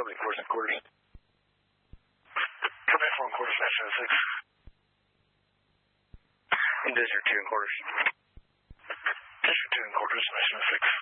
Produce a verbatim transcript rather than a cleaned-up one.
Copy, fours and quarters. Copy, four and quarters, nine seven six. Desert two and quarters. Desert two and quarters, nine seven six.